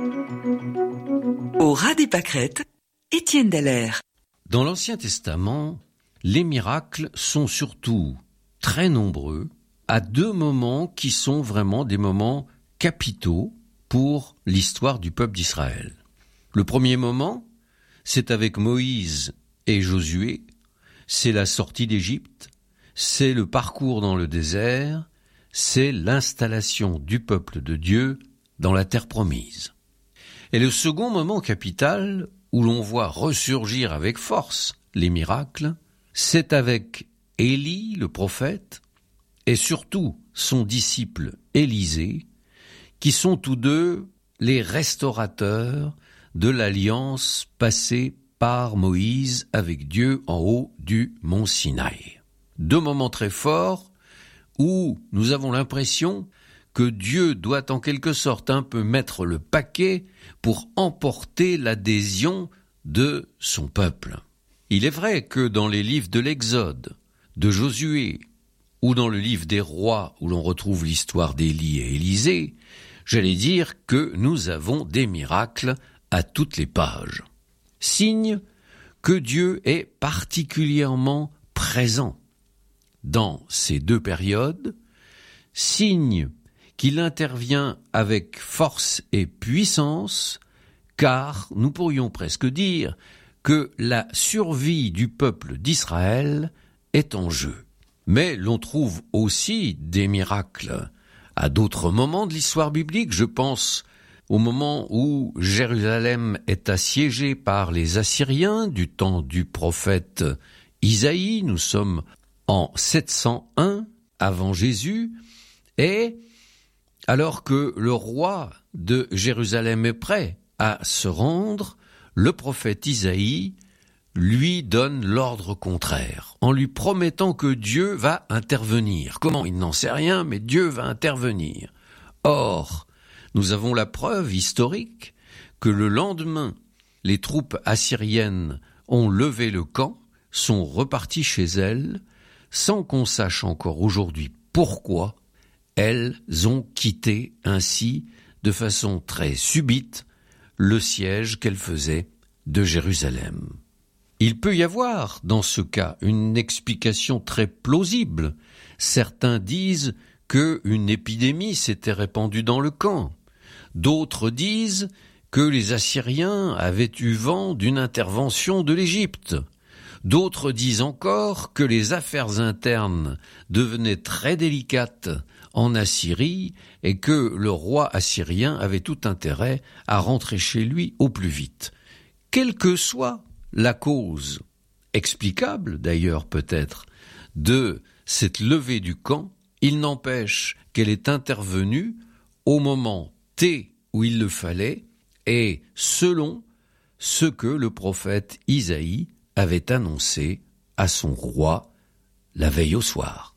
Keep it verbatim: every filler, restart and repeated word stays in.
Au ras des pâquerettes, Étienne Dallaire. Dans l'Ancien Testament, les miracles sont surtout très nombreux à deux moments qui sont vraiment des moments capitaux pour l'histoire du peuple d'Israël. Le premier moment, c'est avec Moïse et Josué, c'est la sortie d'Égypte, c'est le parcours dans le désert, c'est l'installation du peuple de Dieu dans la terre promise. Et le second moment capital, où l'on voit ressurgir avec force les miracles, c'est avec Élie, le prophète, et surtout son disciple Élisée, qui sont tous deux les restaurateurs de l'alliance passée par Moïse avec Dieu en haut du mont Sinaï. Deux moments très forts où nous avons l'impression que Dieu doit en quelque sorte un peu mettre le paquet pour emporter l'adhésion de son peuple. Il est vrai que dans les livres de l'Exode, de Josué, ou dans le livre des rois où l'on retrouve l'histoire d'Élie et Élisée, j'allais dire que nous avons des miracles à toutes les pages. Signe que Dieu est particulièrement présent dans ces deux périodes, signe qu'il intervient avec force et puissance, car nous pourrions presque dire que la survie du peuple d'Israël est en jeu. Mais l'on trouve aussi des miracles à d'autres moments de l'histoire biblique. Je pense au moment où Jérusalem est assiégée par les Assyriens du temps du prophète Isaïe. Nous sommes en sept cent un avant Jésus, et alors que le roi de Jérusalem est prêt à se rendre, le prophète Isaïe lui donne l'ordre contraire, en lui promettant que Dieu va intervenir. Comment? Il n'en sait rien, mais Dieu va intervenir. Or, nous avons la preuve historique que le lendemain, les troupes assyriennes ont levé le camp, sont reparties chez elles, sans qu'on sache encore aujourd'hui pourquoi elles ont quitté ainsi, de façon très subite, le siège qu'elles faisaient de Jérusalem. Il peut y avoir, dans ce cas, une explication très plausible. Certains disent qu'une épidémie s'était répandue dans le camp. D'autres disent que les Assyriens avaient eu vent d'une intervention de l'Égypte. D'autres disent encore que les affaires internes devenaient très délicates en Assyrie et que le roi assyrien avait tout intérêt à rentrer chez lui au plus vite. Quelle que soit la cause, explicable d'ailleurs peut-être, de cette levée du camp, il n'empêche qu'elle est intervenue au moment T où il le fallait et selon ce que le prophète Isaïe avait annoncé à son roi la veille au soir.